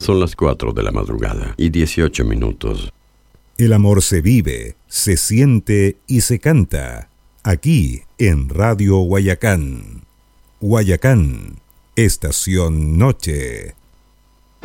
Son las 4 de la madrugada y 18 minutos. El amor se vive, se siente y se canta. Aquí en Radio Guayacán. Guayacán, Estación Noche.